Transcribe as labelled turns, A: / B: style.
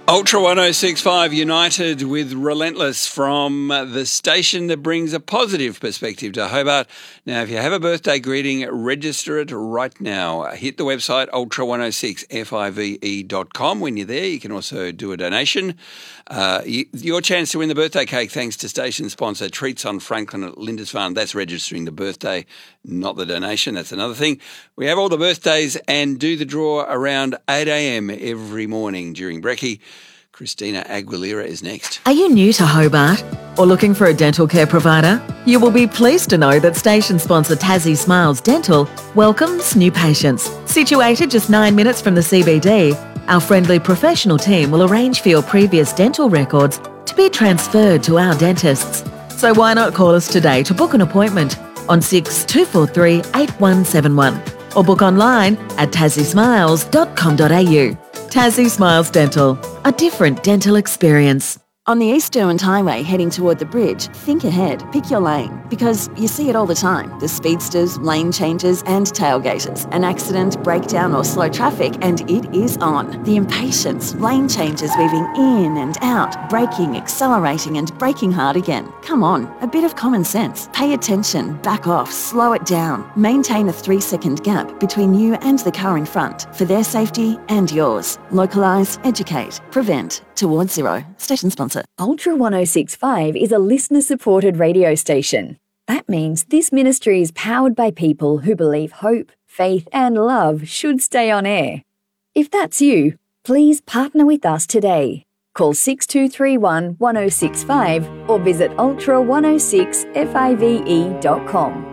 A: Ultra 1065 United with Relentless from the station that brings a positive perspective to Hobart. Now, if you have a birthday greeting, register it right now. Hit the website ultra106five.com. When you're there, you can also do a donation. Your chance to win the birthday cake thanks to station sponsor Treats on Franklin at Lindisfarne. That's registering the birthday, not the donation. That's another thing. We have all the birthdays and do the draw around 8 a.m. every morning during Brekkie. Christina Aguilera is next.
B: Are you new to Hobart or looking for a dental care provider? You will be pleased to know that station sponsor Tassie Smiles Dental welcomes new patients. Situated just 9 minutes from the CBD, our friendly professional team will arrange for your previous dental records to be transferred to our dentists. So why not call us today to book an appointment on 6243 8171 or book online at tassiesmiles.com.au. Tassie Smiles Dental, a different dental experience.
C: On the East Derwent Highway heading toward the bridge, think ahead, pick your lane, because you see it all the time. The speedsters, lane changes and tailgaters. An accident, breakdown or slow traffic and it is on. The impatience, lane changes weaving in and out, braking, accelerating and braking hard again. Come on, a bit of common sense. Pay attention, back off, slow it down. Maintain a 3-second gap between you and the car in front for their safety and yours. Localise, educate, prevent. Towards Zero. Station sponsor.
D: Ultra 1065 is a listener-supported radio station. That means this ministry is powered by people who believe hope, faith and love should stay on air. If that's you, please partner with us today. Call 6231 1065 or visit ultra106five.com.